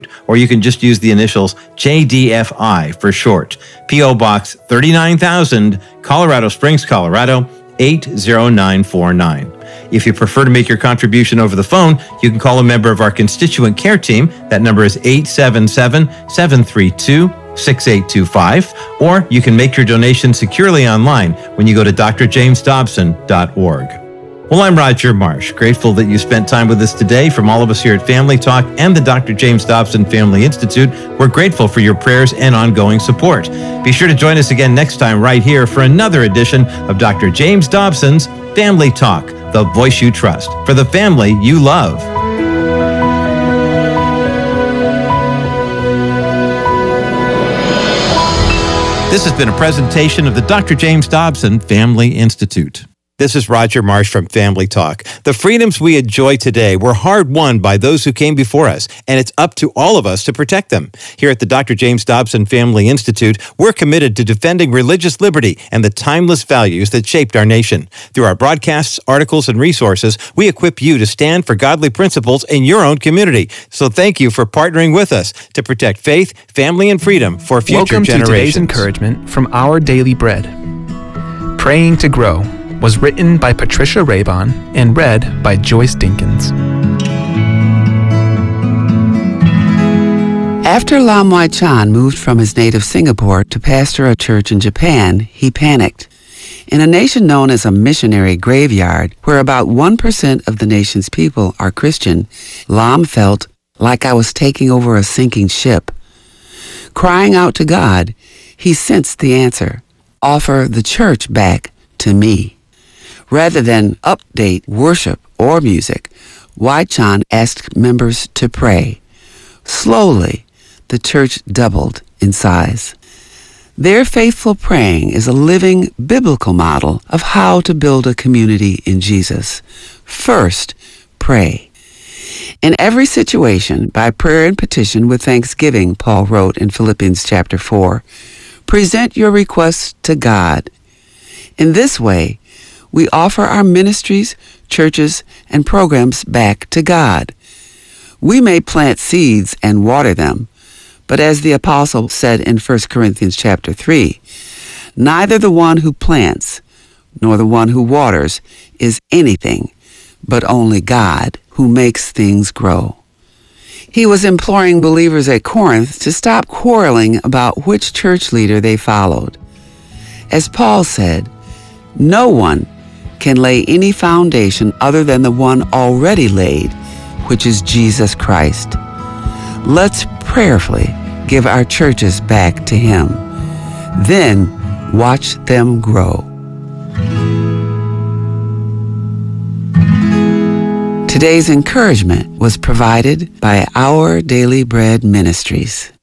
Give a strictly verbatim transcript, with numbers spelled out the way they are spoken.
or you can just use the initials J D F I for short. P O. Box thirty-nine thousand, Colorado Springs, Colorado, eight zero nine four nine. If you prefer to make your contribution over the phone, you can call a member of our constituent care team. That number is eight seven seven, seven three two, six eight two five, or you can make your donation securely online when you go to d r james dobson dot org. Well, I'm Roger Marsh, grateful that you spent time with us today. From all of us here at Family Talk and the Doctor James Dobson Family Institute, we're grateful for your prayers and ongoing support. Be sure to join us again next time right here for another edition of Doctor James Dobson's Family Talk, the voice you trust, for the family you love. This has been a presentation of the Doctor James Dobson Family Institute. This is Roger Marsh from Family Talk. The freedoms we enjoy today were hard-won by those who came before us, and it's up to all of us to protect them. Here at the Doctor James Dobson Family Institute, we're committed to defending religious liberty and the timeless values that shaped our nation. Through our broadcasts, articles, and resources, we equip you to stand for godly principles in your own community. So thank you for partnering with us to protect faith, family, and freedom for future Welcome generations. Welcome to today's encouragement from Our Daily Bread. Praying to Grow was written by Patricia Raybon and read by Joyce Dinkins. After Lam Wai Chan moved from his native Singapore to pastor a church in Japan, he panicked. In a nation known as a missionary graveyard, where about one percent of the nation's people are Christian, Lam felt like I was taking over a sinking ship. Crying out to God, he sensed the answer: offer the church back to me. Rather than update worship or music, Wai Chan asked members to pray. Slowly, the church doubled in size. Their faithful praying is a living biblical model of how to build a community in Jesus. First, pray. In every situation, by prayer and petition with thanksgiving, Paul wrote in Philippians chapter four, present your requests to God. In this way, we offer our ministries, churches, and programs back to God. We may plant seeds and water them, but as the apostle said in First Corinthians chapter three, neither the one who plants nor the one who waters is anything, but only God who makes things grow. He was imploring believers at Corinth to stop quarreling about which church leader they followed. As Paul said, no one can lay any foundation other than the one already laid, which is Jesus Christ. Let's prayerfully give our churches back to Him. Then watch them grow. Today's encouragement was provided by Our Daily Bread Ministries.